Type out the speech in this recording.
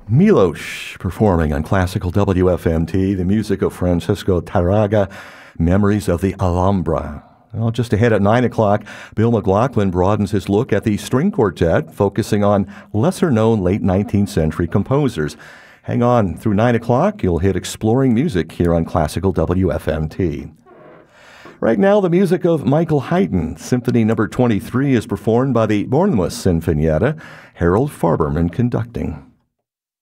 Milos performing on classical WFMT, the music of Francisco Tarraga, Memories of the Alhambra. Well, just ahead at 9 o'clock, Bill McLaughlin broadens his look at the string quartet, focusing on lesser-known late 19th century composers. Hang on, through 9 o'clock, you'll hit Exploring Music here on classical WFMT. Right now, the music of Michael Haydn. Symphony No. 23 is performed by the Bournemouth Sinfonietta, Harold Farberman conducting.